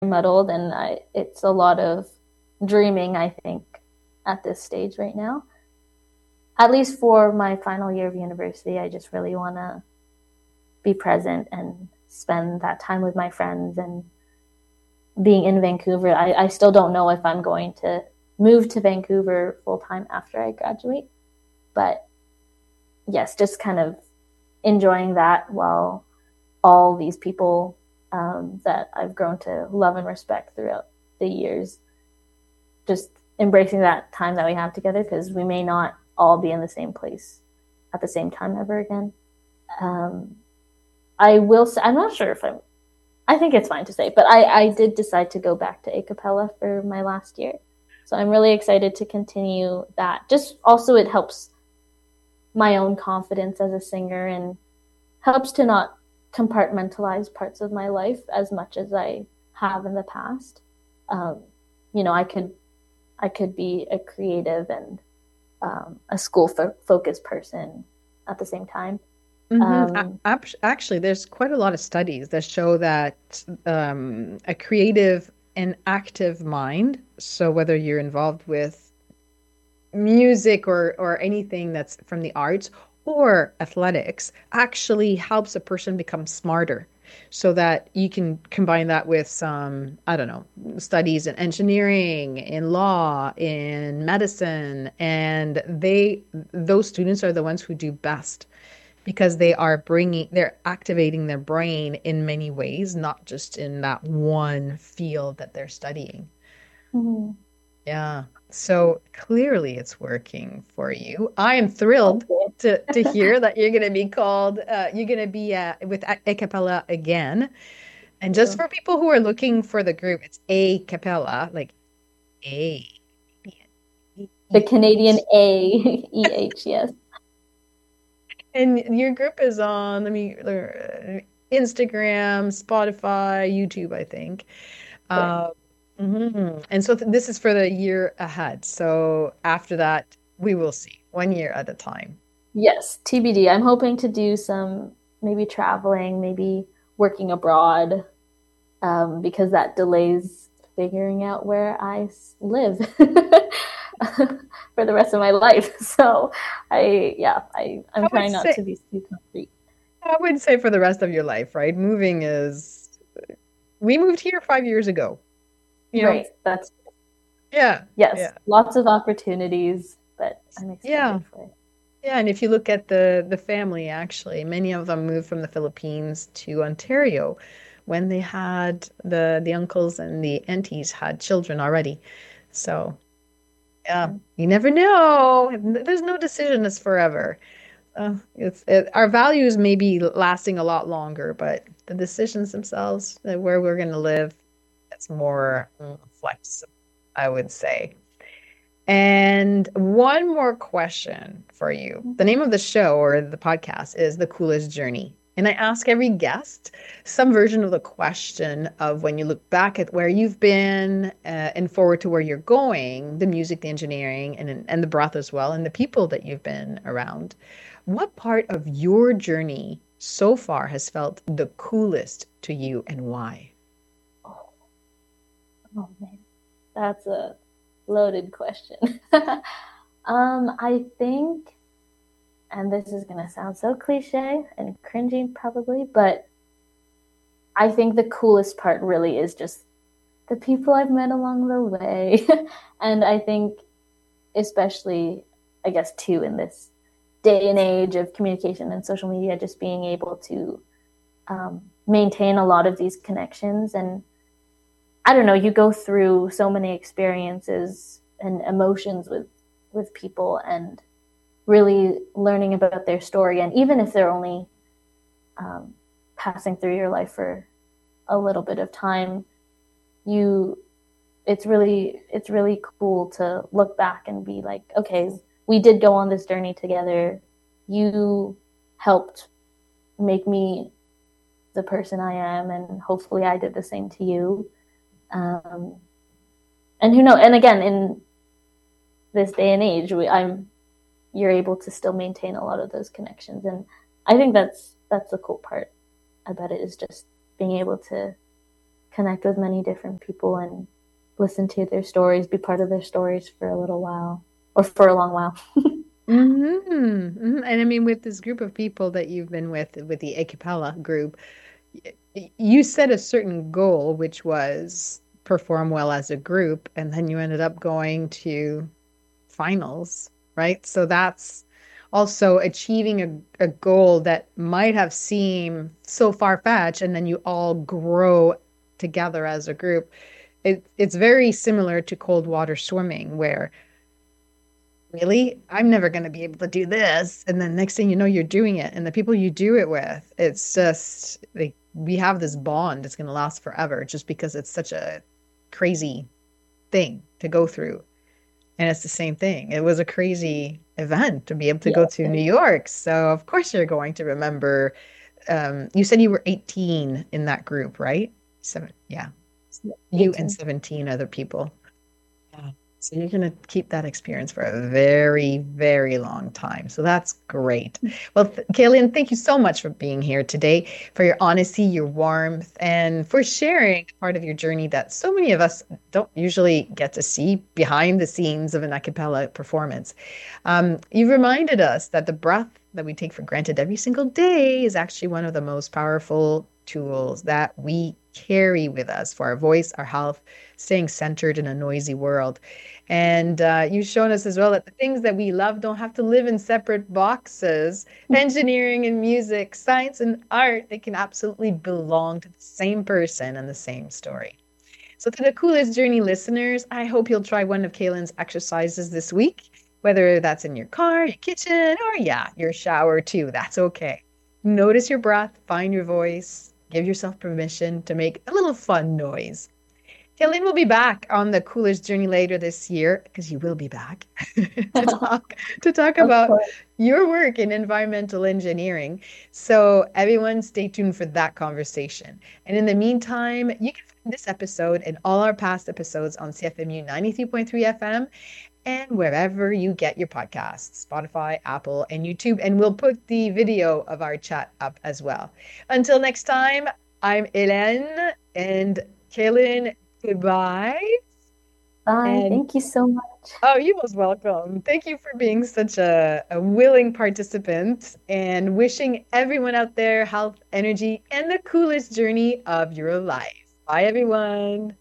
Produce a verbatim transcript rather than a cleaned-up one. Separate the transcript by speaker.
Speaker 1: muddled, and I, it's a lot of dreaming, I think, at this stage right now. At least for my final year of university, I just really want to be present and spend that time with my friends and being in Vancouver. I, I still don't know if I'm going to move to Vancouver full time after I graduate, but yes, just kind of enjoying that while all these people um, that I've grown to love and respect throughout the years, just embracing that time that we have together, because we may not all be in the same place at the same time ever again. Um, I will say, I'm not sure if I'm, I think it's fine to say, but I, I did decide to go back to a cappella for my last year. So I'm really excited to continue that. Just also, it helps my own confidence as a singer and helps to not compartmentalize parts of my life as much as I have in the past. Um, you know, I could I could be a creative and um, a school fo- focused person at the same time.
Speaker 2: hmm
Speaker 1: Um,
Speaker 2: Actually, there's quite a lot of studies that show that um, a creative and active mind, so whether you're involved with music or or anything that's from the arts or athletics, actually helps a person become smarter. So that you can combine that with some, I don't know, studies in engineering, in law, in medicine, and they those students are the ones who do best because they are bringing, they're activating their brain in many ways, not just in that one field that they're studying.
Speaker 1: mhm.
Speaker 2: Yeah. So clearly it's working for you. I am thrilled
Speaker 1: Okay.
Speaker 2: to to hear that you're going to be called, uh, you're going to be uh, with a, a cappella again. And just
Speaker 1: So
Speaker 2: for people who are looking for the group, it's a cappella, like a
Speaker 1: the Canadian
Speaker 2: E H.
Speaker 1: A E H, yes.
Speaker 2: And your group is on, let me, uh, Instagram, Spotify, YouTube, I think.
Speaker 1: Correct.
Speaker 2: Uh, mhm. And so th this is for the year ahead. So after that, we will see one year at a time.
Speaker 1: Yes, T B D. I'm hoping to do some maybe traveling, maybe working abroad, um, because that delays figuring out where I live for the rest of my life. So I, yeah, I, I'm
Speaker 2: I would
Speaker 1: trying not
Speaker 2: say,
Speaker 1: to be too concrete.
Speaker 2: I would say for the rest of your life, right? Moving is, we moved here five years ago, you know?
Speaker 1: Right. That's,
Speaker 2: Yeah,
Speaker 1: yes,
Speaker 2: yeah,
Speaker 1: lots of opportunities, but I'm
Speaker 2: yeah.
Speaker 1: excited for it.
Speaker 2: Yeah, and if you look at the the family, actually, many of them moved from the Philippines to Ontario when they had the the uncles and the aunties had children already. So, yeah, you never know. There's no decision is forever. Uh, it's it, our values may be lasting a lot longer, but the decisions themselves, uh, where we're going to live, it's more mm, flexible, I would say. And one more question for you. The name of the show or the podcast is The Coolest Journey. And I ask every guest some version of the question of when you look back at where you've been uh, and forward to where you're going, the music, the engineering, and, and the breath as well, and the people that you've been around. What part of your journey so far has felt the coolest to you and why?
Speaker 1: Oh, oh man, that's a loaded question. um, I think, and this is gonna sound so cliche and cringy probably, but I think the coolest part really is just the people I've met along the way. And I think, especially, I guess, too, in this day and age of communication and social media, just being able to um, maintain a lot of these connections. And I don't know, you go through so many experiences and emotions with with people, and really learning about their story. And even if they're only um, passing through your life for a little bit of time, you it's really it's really cool to look back and be like, okay, we did go on this journey together. You helped make me the person I am, and hopefully I did the same to you. Um, and who knows? And again, in this day and age, we, I'm you're able to still maintain a lot of those connections, and I think that's that's the cool part about it, is just being able to connect with many different people and listen to their stories, be part of their stories for a little while or for a long while.
Speaker 2: Mm-hmm, mm-hmm. And I mean, with this group of people that you've been with, with the a cappella group, y- you set a certain goal, which was perform well as a group, and then you ended up going to finals, right? So that's also achieving a, a goal that might have seemed so far-fetched, and then you all grow together as a group. It, it's very similar to cold water swimming, where really, I'm never going to be able to do this. And then next thing you know, you're doing it. And the people you do it with, it's just like we have this bond. It's going to last forever just because it's such a crazy thing to go through. And it's the same thing. It was a crazy event to be able to
Speaker 1: Yeah.
Speaker 2: go to New York. So of course you're going to remember. Um, you said you were eighteen in that group, right? Seven, yeah. You and
Speaker 1: eighteen.
Speaker 2: seventeen other people. Yeah. So you're going to keep that experience for a very, very long time. So that's great. Well, th Kaylin, thank you so much for being here today, for your honesty, your warmth, and for sharing part of your journey that so many of us don't usually get to see behind the scenes of an a cappella performance. Um, you've reminded us that the breath that we take for granted every single day is actually one of the most powerful tools that we carry with us for our voice, our health, staying centered in a noisy world. And uh, you've shown us as well that the things that we love don't have to live in separate boxes. Engineering and music, science and art, they can absolutely belong to the same person and the same story. So, to the Coolest Journey listeners, I hope you'll try one of Kaylin's exercises this week, whether that's in your car, your kitchen, or yeah, your shower too. That's okay. Notice your breath, find your voice, give yourself permission to make a little fun noise. Kaylin will be back on the Coolest Journey later this year, because you will be back to talk to talk
Speaker 1: Of
Speaker 2: about
Speaker 1: course.
Speaker 2: your work in environmental engineering. So everyone stay tuned for that conversation. And in the meantime, you can find this episode and all our past episodes on C F M U ninety-three point three F M and wherever you get your podcasts, Spotify, Apple, and YouTube. And we'll put the video of our chat up as well. Until next time, I'm Hélène and Kaylin. Goodbye.
Speaker 1: Bye.
Speaker 2: And
Speaker 1: Thank you so much.
Speaker 2: oh, you're most welcome. Thank you for being such a, a willing participant and wishing everyone out there health, energy, and the coolest journey of your life. Bye, everyone.